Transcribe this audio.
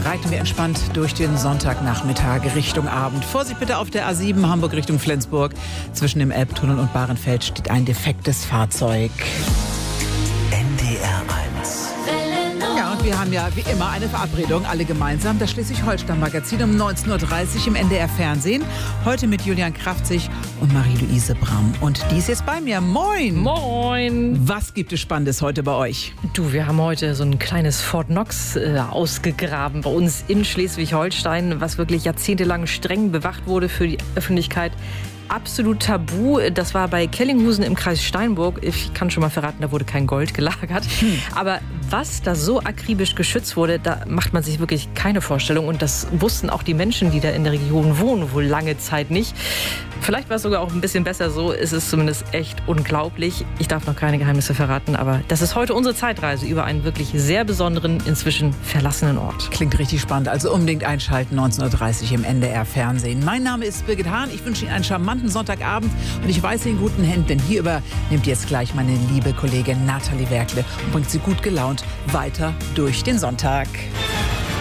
reiten wir entspannt durch den Sonntagnachmittag Richtung Abend. Vorsicht bitte auf der A7 Hamburg Richtung Flensburg. Zwischen dem Elbtunnel und Bahrenfeld steht ein defektes Fahrzeug. NDR 1. Ja, und wir haben ja wie immer eine Verabredung, alle gemeinsam. Das Schleswig-Holstein-Magazin um 19.30 Uhr im NDR-Fernsehen. Heute mit Julian Krafzig und Marie-Louise Bramm. Und die ist jetzt bei mir. Moin! Moin! Was gibt es Spannendes heute bei euch? Du, wir haben heute so ein kleines Fort Knox ausgegraben bei uns in Schleswig-Holstein, was wirklich jahrzehntelang streng bewacht wurde für die Öffentlichkeit. Absolut tabu. Das war bei Kellinghusen im Kreis Steinburg. Ich kann schon mal verraten, da wurde kein Gold gelagert. Aber was da so akribisch geschützt wurde, da macht man sich wirklich keine Vorstellung. Und das wussten auch die Menschen, die da in der Region wohnen, wohl lange Zeit nicht. Vielleicht war es sogar auch ein bisschen besser so. Es ist zumindest echt unglaublich. Ich darf noch keine Geheimnisse verraten, aber das ist heute unsere Zeitreise über einen wirklich sehr besonderen, inzwischen verlassenen Ort. Klingt richtig spannend. Also unbedingt einschalten, 19.30 Uhr im NDR-Fernsehen. Mein Name ist Birgit Hahn. Ich wünsche Ihnen einen charmanten Sonntagabend und ich weiß Sie in guten Händen, denn hier übernimmt jetzt gleich meine liebe Kollegin Nathalie Werkle und bringt Sie gut gelaunt weiter durch den Sonntag.